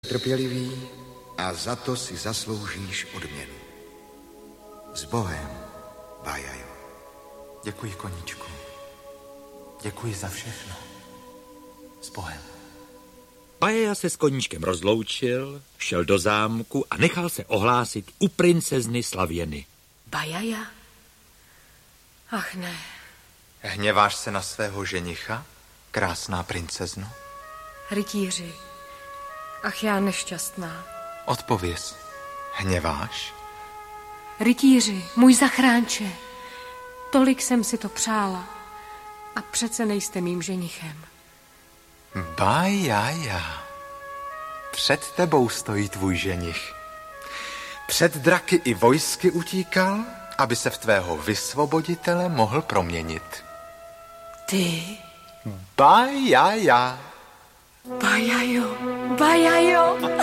Trpělivý a za to si zasloužíš odměnu. S Bohem, Bajajo. Děkuji, koníčku. Děkuji za všechno. S Bohem. Bajaja se s koníčkem rozloučil, šel do zámku a nechal se ohlásit u princezny Slavěny. Bajaja? Ach ne. Hněváš se na svého ženicha, krásná princezno? Rytíři. Ach, já nešťastná. Odpověz. Hněváš? Rytíři, můj zachránče. Tolik jsem si to přála. A přece nejste mým ženichem. Bajaja. Před tebou stojí tvůj ženich. Před draky i vojsky utíkal, aby se v tvého vysvoboditele mohl proměnit. Ty? Bajaja. Bajajo, Bajajo.